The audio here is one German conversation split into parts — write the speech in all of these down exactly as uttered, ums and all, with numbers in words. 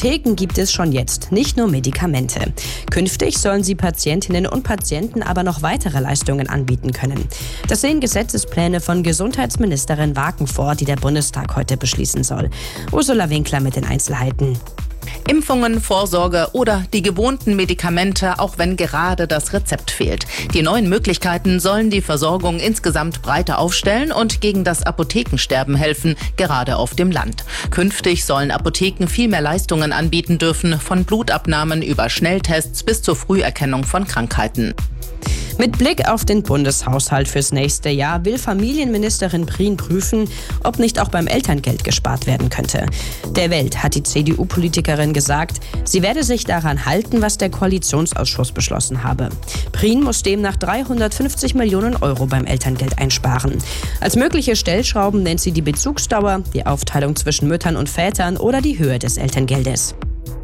Apotheken gibt es schon jetzt nicht nur Medikamente. Künftig sollen sie Patientinnen und Patienten aber noch weitere Leistungen anbieten können. Das sehen Gesetzespläne von Gesundheitsministerin Waken vor, die der Bundestag heute beschließen soll. Ursula Winkler mit den Einzelheiten. Impfungen, Vorsorge oder die gewohnten Medikamente, auch wenn gerade das Rezept fehlt. Die neuen Möglichkeiten sollen die Versorgung insgesamt breiter aufstellen und gegen das Apothekensterben helfen, gerade auf dem Land. Künftig sollen Apotheken viel mehr Leistungen anbieten dürfen, von Blutabnahmen über Schnelltests bis zur Früherkennung von Krankheiten. Mit Blick auf den Bundeshaushalt fürs nächste Jahr will Familienministerin Prien prüfen, ob nicht auch beim Elterngeld gespart werden könnte. Der Welt hat die C D U-Politikerin gesagt, sie werde sich daran halten, was der Koalitionsausschuss beschlossen habe. Prien muss demnach dreihundertfünfzig Millionen Euro beim Elterngeld einsparen. Als mögliche Stellschrauben nennt sie die Bezugsdauer, die Aufteilung zwischen Müttern und Vätern oder die Höhe des Elterngeldes.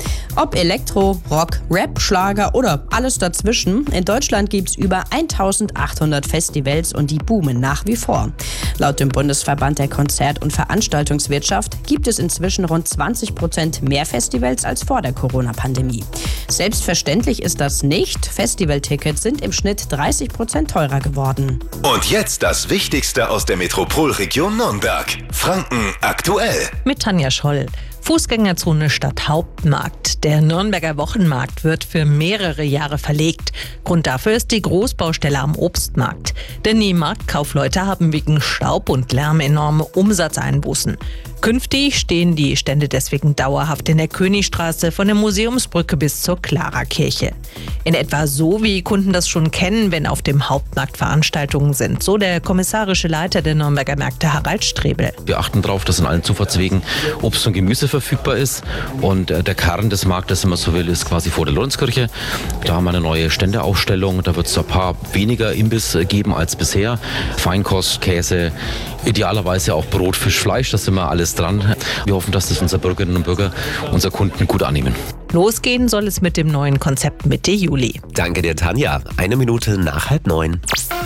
Ob Elektro, Rock, Rap, Schlager oder alles dazwischen, in Deutschland gibt's über eintausendachthundert Festivals und die boomen nach wie vor. Laut dem Bundesverband der Konzert- und Veranstaltungswirtschaft gibt es inzwischen rund zwanzig Prozent mehr Festivals als vor der Corona-Pandemie. Selbstverständlich ist das nicht. Festivaltickets sind im Schnitt dreißig Prozent teurer geworden. Und jetzt das Wichtigste aus der Metropolregion Nürnberg. Franken aktuell. Mit Tanja Scholl. Fußgängerzone statt Hauptmarkt. Der Nürnberger Wochenmarkt wird für mehrere Jahre verlegt. Grund dafür ist die Großbaustelle am Obstmarkt. Denn die Marktkaufleute haben wegen Staub und Lärm enorme Umsatzeinbußen. Künftig stehen die Stände deswegen dauerhaft in der Königstraße von der Museumsbrücke bis zur Klarakirche. In etwa so, wie Kunden das schon kennen, wenn auf dem Hauptmarkt Veranstaltungen sind. So der kommissarische Leiter der Nürnberger Märkte, Harald Strebel. Wir achten darauf, dass an allen Zufahrtswegen Obst und Gemüse verfügbar ist. Und der Kern des Marktes, wenn man so will, ist quasi vor der Lorenzkirche. Da haben wir eine neue Ständeaufstellung. Da wird es ein paar weniger Imbiss geben als bisher. Feinkost, Käse, idealerweise auch Brot, Fisch, Fleisch. Da sind wir alles dran. Wir hoffen, dass das unsere Bürgerinnen und Bürger, unsere Kunden gut annehmen. Losgehen soll es mit dem neuen Konzept Mitte Juli. Danke dir, Tanja. Eine Minute nach halb neun.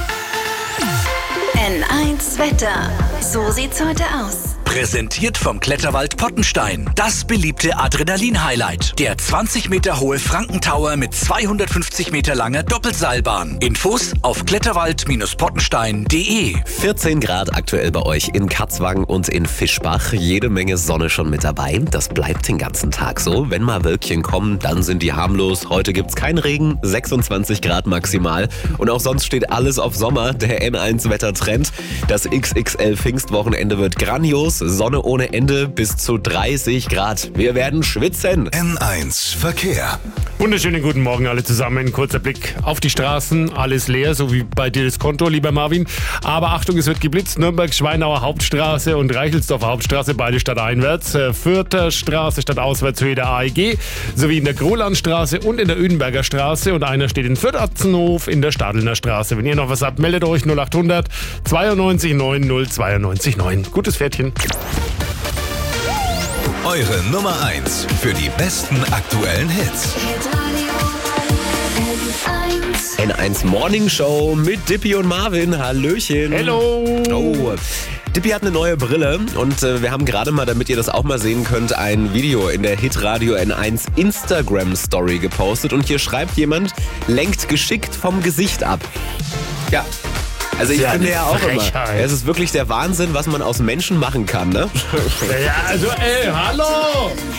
N eins Wetter. So sieht's heute aus. Präsentiert vom Kletterwald Pottenstein. Das beliebte Adrenalin-Highlight. Der zwanzig Meter hohe Frankentower mit zweihundertfünfzig Meter langer Doppelseilbahn. Infos auf kletterwald Pottenstein punkt de. vierzehn Grad aktuell bei euch in Katzwang und in Fischbach. Jede Menge Sonne schon mit dabei. Das bleibt den ganzen Tag so. Wenn mal Wölkchen kommen, dann sind die harmlos. Heute gibt's keinen Regen, sechsundzwanzig Grad maximal. Und auch sonst steht alles auf Sommer. Der N eins Wettertrend. Das X X L Pfingstwochenende wird grandios. Sonne ohne Ende bis zu dreißig Grad. Wir werden schwitzen. N eins Verkehr. Wunderschönen guten Morgen alle zusammen. Kurzer Blick auf die Straßen. Alles leer, so wie bei dir das Konto, lieber Marvin. Aber Achtung, es wird geblitzt. Nürnberg-Schweinauer Hauptstraße und Reichelsdorfer Hauptstraße, beide stadteinwärts. Fürther Straße stadtauswärts Höhe der A E G. Sowie in der Grolandstraße und in der Ödenberger Straße. Und einer steht in Fürth-Atzenhof in der Stadelner Straße. Wenn ihr noch was habt, meldet euch null achthundert zweiundneunzig neun null zweiundneunzig neun. Gutes Pferdchen. Eure Nummer eins für die besten aktuellen Hits. N eins Morning Show mit Dippy und Marvin. Hallöchen. Hello. Oh. Dippy hat eine neue Brille und äh, wir haben gerade mal, damit ihr das auch mal sehen könnt, ein Video in der Hitradio N eins Instagram Story gepostet und hier schreibt jemand, lenkt geschickt vom Gesicht ab. Ja. Also ich ja finde ja auch Frechheit. immer, es ist wirklich der Wahnsinn, was man aus Menschen machen kann, ne? Ja, also ey, hallo!